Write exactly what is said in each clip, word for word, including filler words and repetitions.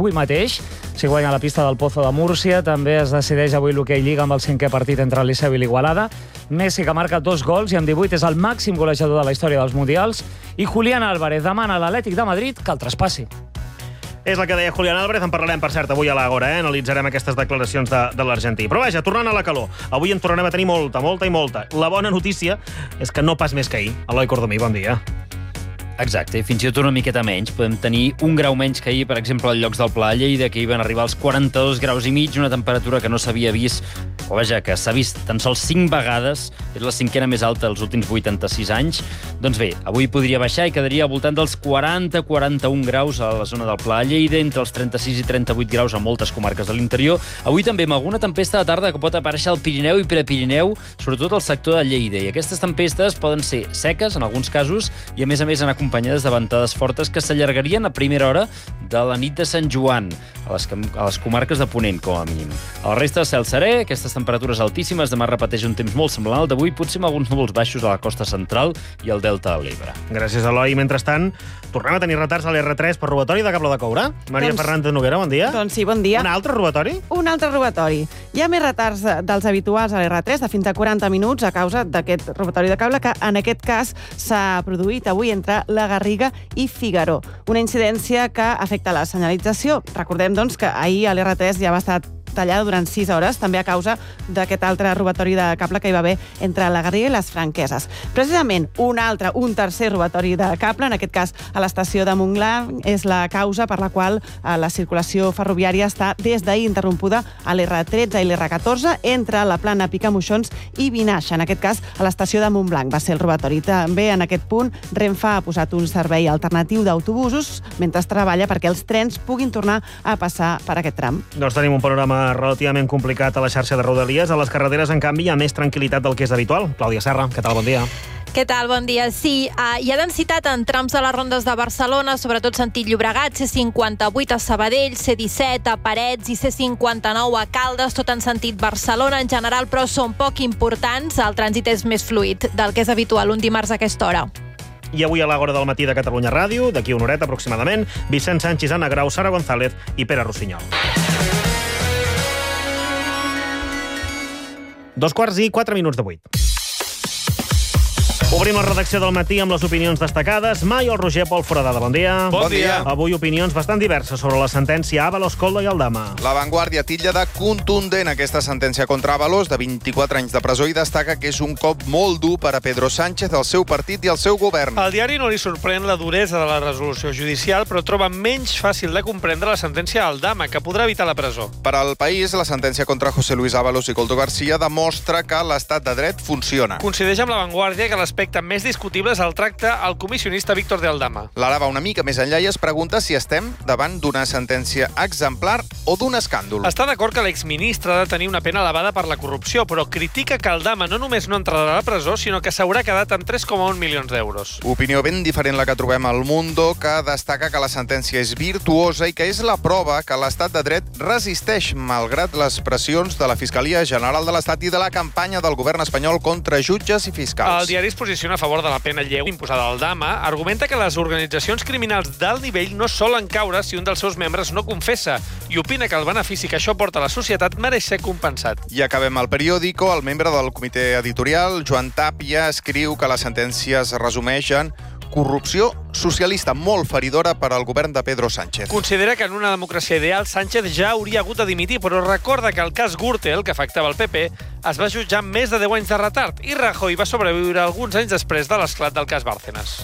avui mateix. Si guanya la pista del Pozo de Múrcia, també es decideix avui l'Hockey Lliga amb el cinquè partit entre el Liceu i l'Igualada. Messi, que marca dos gols i amb divuit és el màxim golejador de la història dels Mundials. I Julián Álvarez demana a l'Atlètic de Madrid que el traspassi. És el que deia Julián Álvarez, en parlarem, per cert, avui a l'Àgora, eh? Analitzarem aquestes declaracions de, de l'argentí. Però vaja, tornant a la calor, avui en tornarem a tenir molta, molta i molta. La bona notícia és que no pas més que ahir. Eloi Cordomí, bon dia. Exacte, i fins i tot una miqueta menys. Podem tenir un grau menys que ahir, per exemple, als llocs del Pla de Lleida, que hi van arribar als quaranta-dos graus i mig, una temperatura que no s'havia vist, o vaja, que s'ha vist tan sols cinc vegades, és la cinquena més alta dels últims vuitanta-sis anys. Doncs bé, avui podria baixar i quedaria al voltant dels quaranta a quaranta-un graus a la zona del Pla de Lleida, entre els trenta-sis i trenta-vuit graus a moltes comarques de l'interior. Avui també amb alguna tempesta de tarda que pot aparèixer al Pirineu i Prepirineu, sobretot al sector de Lleida. I aquestes tempestes poden ser seques, en alguns casos, i a més a més en acompanyades de ventades fortes que s'allargarien a primera hora de la nit de Sant Joan, a les, a les comarques de Ponent, com a mínim. A la resta de cel serè, aquestes temperatures altíssimes, demà repeteix un temps molt semblant al d'avui, potser amb alguns núvols baixos a la costa central i al delta de l'Ebre. Gràcies, Eloi. Mentrestant, tornem a tenir retards a l'R tres per robatori de cable de coure. Maria doncs, Fernández Noguera, bon dia. Doncs sí, bon dia. Un altre robatori? Un altre robatori. Hi ha més retards dels habituals a l'R tres de fins a quaranta minuts a causa d'aquest robatori de cable que en aquest cas s'ha produït avui entre la Garriga i Figaró. Una incidència que afecta la senyalització. Recordem, doncs, que ahir a l'R tres ja va estar tallada durant sis hores, també a causa d'aquest altre robatori de cable que hi va haver entre la Garriga i les Franqueses. Precisament, un altre, un tercer robatori de cable, en aquest cas a l'estació de Montblanc, és la causa per la qual la circulació ferroviària està des d'ahir interrompuda a l'R tretze i l'R catorze entre la plana Picamoixons i Vinaixa, en aquest cas a l'estació de Montblanc. Va ser el robatori. També en aquest punt Renfe ha posat un servei alternatiu d'autobusos mentre es treballa perquè els trens puguin tornar a passar per aquest tram. Doncs tenim un panorama relativament complicat a la xarxa de Rodalies. A les carreteres, en canvi, hi ha més tranquil·litat del que és habitual. Clàudia Serra, què tal? Bon dia. Què tal? Bon dia. Sí, uh, hi ha densitat en trams de les rondes de Barcelona, sobretot sentit Llobregat, C cinquanta-vuit a Sabadell, C disset a Parets i C cinquanta-nou a Caldes, tot en sentit Barcelona. En general, però, són poc importants. El trànsit és més fluid del que és habitual un dimarts a aquesta hora. I avui a l'Àgora del matí de Catalunya Ràdio, d'aquí una horeta aproximadament, Vicent Sánchez, Anna Grau, Sara González i Pere Rossinyol. Dos quarts i quatre minuts de vuit. Obrim la redacció del matí amb les opinions destacades. Mai el Roger Pol Foradada, bon dia. Bon dia. Avui opinions bastant diverses sobre la sentència Ábalos, Koldo i Aldama. La Vanguardia titlla de contundent aquesta sentència contra Ábalos, de vint-i-quatre anys de presó, i destaca que és un cop molt dur per a Pedro Sánchez, el seu partit i el seu govern. Al diari no li sorprèn la duresa de la resolució judicial, però troba menys fàcil de comprendre la sentència a Aldama, que podrà evitar la presó. Per al país, la sentència contra José Luis Ábalos i Koldo García demostra que l'estat de dret funciona. Coincideix amb la Vanguardia que l'aspecte més discutible és el tracte al comissionista Víctor de Aldama. Lara va una mica més enllà i es pregunta si estem davant d'una sentència exemplar o d'un escàndol. Està d'acord que l'exministre ha de tenir una pena elevada per la corrupció, però critica que Aldama no només no entrarà a la presó, sinó que s'haurà quedat amb tres coma un milions d'euros. Opinió ben diferent la que trobem al Mundo, que destaca que la sentència és virtuosa i que és la prova que l'estat de dret resisteix malgrat les pressions de la Fiscalia General de l'Estat i de la campanya del govern espanyol contra jutges i fiscals. El diari es posiciona a favor de la pena lleu imposada al Aldama, argumenta que les organitzacions criminals d'alt nivell no solen caure si un dels seus membres no confessa i opina que el benefici que això porta a la societat mereix ser compensat. I acabem al periòdico. El membre del comitè editorial, Joan Tàpia, escriu que la sentència es resumeix en corrupció socialista molt feridora per al govern de Pedro Sánchez. Considera que en una democràcia ideal Sánchez ja hauria hagut de dimitir, però recorda que el cas Gürtel, que afectava el P P, es va jutjar amb més de deu anys de retard i Rajoy va sobreviure alguns anys després de l'esclat del cas Bárcenas.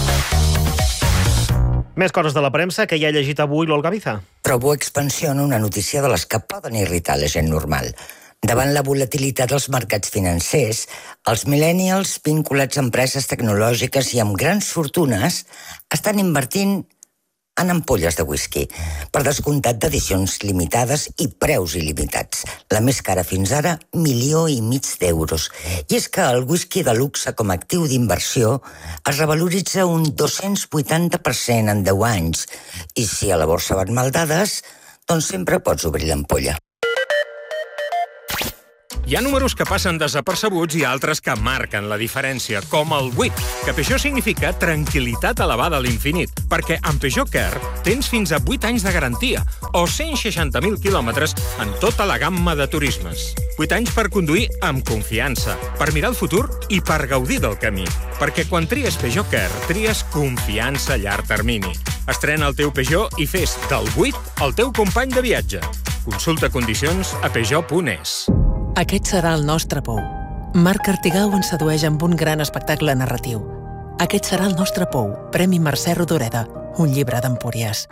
Més coses de la premsa que ja ha llegit avui l'Olga Biza. Trobo expansió en una notícia de les que poden irritar la gent normal. Davant la volatilitat dels mercats financers, els millennials vinculats a empreses tecnològiques i amb grans fortunes estan invertint en ampolles de whisky, per descomptat d'edicions limitades i preus il·limitats. La més cara fins ara, milió i mig d'euros. I és que el whisky de luxe com a actiu d'inversió es revaloritza un dos-cents vuitanta per cent en deu anys. I si a la borsa van mal dades, doncs sempre pots obrir l'ampolla. Hi ha números que passen desapercebuts i altres que marquen la diferència, com el vuit, que Peugeot significa tranquil·litat elevada a l'infinit, perquè amb Peugeot Care tens fins a vuit anys de garantia o cent seixanta mil quilòmetres en tota la gamma de turismes. vuit anys per conduir amb confiança, per mirar el futur i per gaudir del camí. Perquè quan tries Peugeot Care, tries confiança a llarg termini. Estrena el teu Peugeot i fes del vuit el teu company de viatge. Consulta condicions a peugeot punt es. Aquest serà el nostre pou. Marc Artigau ens sedueix amb un gran espectacle narratiu. Aquest serà el nostre pou. Premi Mercè Rodoreda. Un llibre d'Empúries.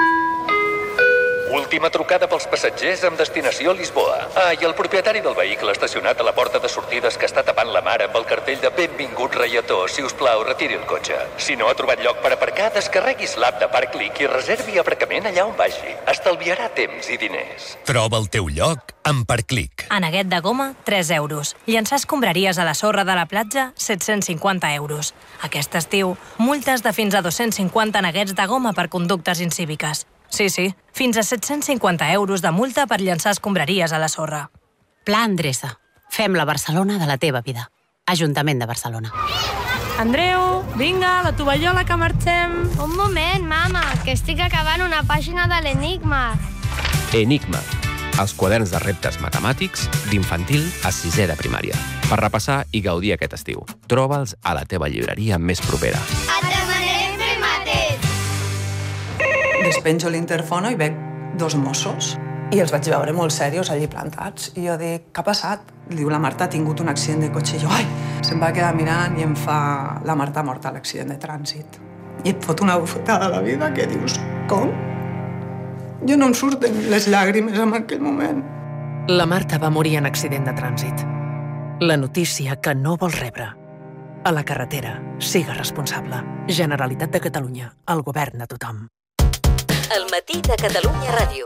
Última trucada pels passatgers amb destinació a Lisboa. Ah, i el propietari del vehicle estacionat a la porta de sortides que està tapant la mar amb el cartell de Benvingut Reietó. Si us plau, retiri el cotxe. Si no ha trobat lloc per aparcar, descarreguis l'app de Parclick i reservi aparcament allà on vagi. Estalviarà temps i diners. Troba el teu lloc amb Parclick. Aneguet de goma, tres euros. Llançar escombraries a la sorra de la platja, set-cents cinquanta euros. Aquest estiu, multes de fins a dos-cents cinquanta aneguets de goma per conductes incíviques. Sí, sí, fins a set-cents cinquanta euros de multa per llançar escombraries a la sorra. Pla Endreça. Fem la Barcelona de la teva vida. Ajuntament de Barcelona. Andreu, vinga, la tovallola que marxem. Un moment, mama, que estic acabant una pàgina de l'Enigma. Enigma, els quaderns de reptes matemàtics d'infantil a sisè de primària. Per repassar i gaudir aquest estiu. Troba'ls a la teva llibreria més propera. Et demanarem fer mates. Despenjo l'interfono i veig dos Mossos i els vaig veure molt serios allí plantats. I jo dic, què ha passat? Diu, la Marta ha tingut un accident de cotxe. I jo, ai, se'm va quedar mirant i em fa la Marta morta a l'accident de trànsit. I et fot una bufetada a la vida que dius, com? Jo no em surten les llàgrimes en aquell moment. La Marta va morir en accident de trànsit. La notícia que no vols rebre. A la carretera, siga responsable. Generalitat de Catalunya, el govern de tothom. El matí de Catalunya Ràdio.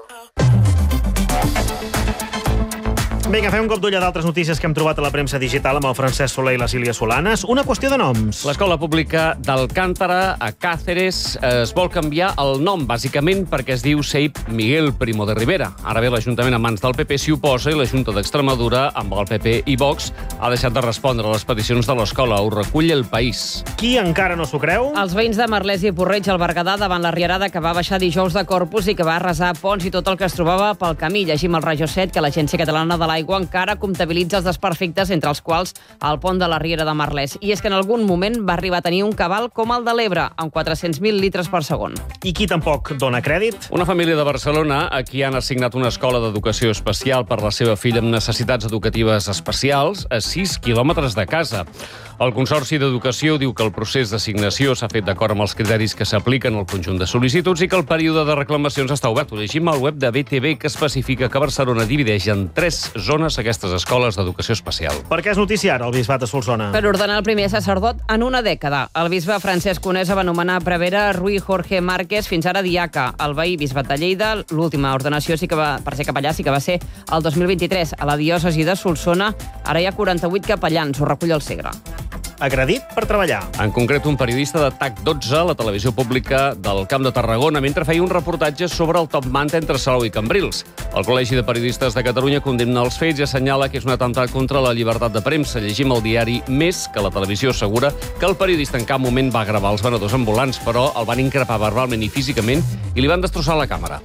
Vinga, fem un cop d'ull a d'altres notícies que hem trobat a la premsa digital amb el Francesc Soler i la Sílvia Solanes. Una qüestió de noms. L'Escola Pública d'Alcántara, a Càceres, es vol canviar el nom, bàsicament perquè es diu Seip Miguel Primo de Rivera. Ara bé, l'Ajuntament a mans del P P s'hi oposa i la Junta d'Extremadura, amb el P P i Vox, ha deixat de respondre a les peticions de l'escola. Ho recull El País. Qui encara no s'ho creu? Els veïns de Merlès i Porreig al Berguedà davant la riarada que va baixar dijous de Corpus i que va arrasar ponts i tot el que es trobava pel camí. Llegim al Rajo set que l'Agència Catalana de l'Aigua encara comptabilitza els desperfectes, entre els quals el pont de la Riera de Merlès. I és que en algun moment va arribar a tenir un cabal com el de l'Ebre, amb quatre-cents mil litres per segon. I qui tampoc dona crèdit? Una família de Barcelona a qui han assignat una escola d'educació especial per la seva filla amb necessitats educatives especials a sis quilòmetres de casa. El Consorci d'Educació diu que el procés d'assignació s'ha fet d'acord amb els criteris que s'apliquen al conjunt de sol·licituds i que el període de reclamacions està obert. Ho llegim al web de B T V, que especifica que Barcelona divideix en tres zones aquestes escoles d'educació especial. Per què és notícia ara el bisbat de Solsona? Per ordenar el primer sacerdot en una dècada. El bisbe Francesc Conesa va nomenar prevere Rui Jorge Márquez, fins ara diaca. El veí bisbat de Lleida, l'última ordenació sí que va, per ser capellà sí que va ser el dos mil vint-i-tres. A la diòcesi de Solsona ara hi ha quaranta-vuit capellans, ho recull el Segre. Agredit per treballar. En concret, un periodista de T A C dotze, la televisió pública del Camp de Tarragona, mentre feia un reportatge sobre el top manta entre Salou i Cambrils. El Col·legi de Periodistes de Catalunya condemna els fets i assenyala que és un atemptat contra la llibertat de premsa. Llegim al diari Més que la televisió assegura que el periodista en cap moment va gravar els venedors ambulants, però el van increpar verbalment i físicament i li van destrossar la càmera.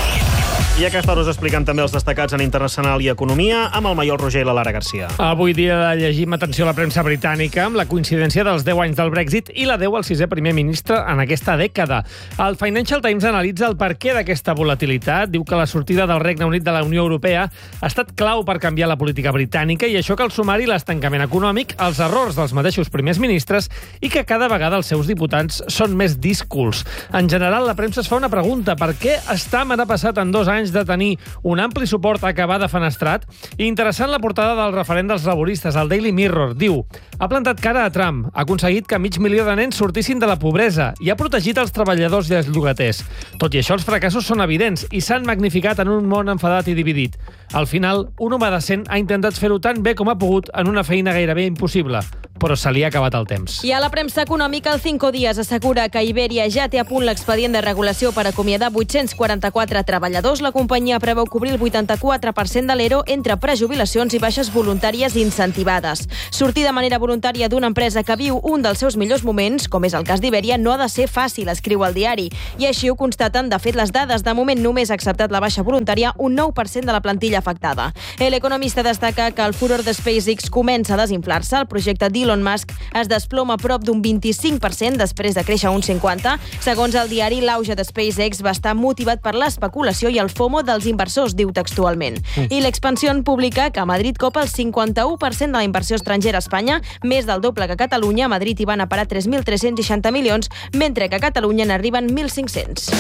I a aquesta hora us expliquem també els destacats en internacional i economia amb el Maiol Roger i la Lara Garcia. Avui dia de llegir amb atenció a la premsa britànica amb la coincidència dels deu anys del Brexit i la deu al sisè primer ministre en aquesta dècada. El Financial Times analitza el perquè d'aquesta volatilitat. Diu que la sortida del Regne Unit de la Unió Europea ha estat clau per canviar la política britànica i això cal sumar-hi l'estancament econòmic, els errors dels mateixos primers ministres i que cada vegada els seus diputats són més díscols. En general, la premsa es fa una pregunta. Per què Stam ha passat en dos anys de tenir un ampli suport a acabar defenestrat? I interessant la portada del referent dels laboristes, el Daily Mirror. Diu, ha plantat cara a Trump, ha aconseguit que mig milió de nens sortissin de la pobresa i ha protegit els treballadors i els llogaters. Tot i això, els fracassos són evidents i s'han magnificat en un món enfadat i dividit. Al final, un home decent ha intentat fer-ho tan bé com ha pogut en una feina gairebé impossible. però se li ha acabat el temps. I a la premsa econòmica, el Cinco Días assegura que Iberia ja té a punt l'expedient de regulació per acomiadar vuit-cents quaranta-quatre treballadors. La companyia preveu cobrir el vuitanta-quatre per cent de l'E R O entre prejubilacions i baixes voluntàries incentivades. Sortir de manera voluntària d'una empresa que viu un dels seus millors moments, com és el cas d'Iberia, no ha de ser fàcil, escriu el diari. I així ho constaten, de fet, les dades. De moment només ha acceptat la baixa voluntària un nou per cent de la plantilla afectada. L'economista destaca que el furor de SpaceX comença a desinflar-se. El projecte d'Elon Musk es desploma a prop d'un vint-i-cinc per cent després de créixer un cinquanta per cent. Segons el diari, l'auge de SpaceX va estar motivat per l'especulació i el FOMO dels inversors, diu textualment. Mm. I l'Expansión publica que a Madrid copa el cinquanta-u per cent de la inversió estrangera a Espanya, més del doble que a Catalunya. A Madrid hi van a parar tres mil tres-cents seixanta milions, mentre que a Catalunya n'arriben mil cinc-cents.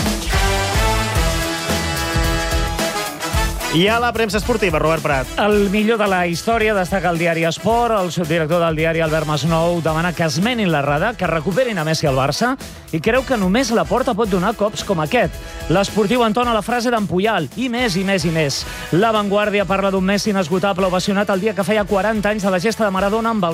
I a la premsa esportiva, Robert Prat. El millor de la història destaca el diari Esport. El subdirector del diari, Albert Masnou, demana que esmenin l'errada, que recuperin a Messi al Barça i creu que només la Porta pot donar cops com aquest. L'esportiu entona la frase d'en Puyal, i més, i més, i més. La Vanguardia parla d'un Messi inesgotable ovacionat el dia que feia quaranta anys de la gesta de Maradona amb el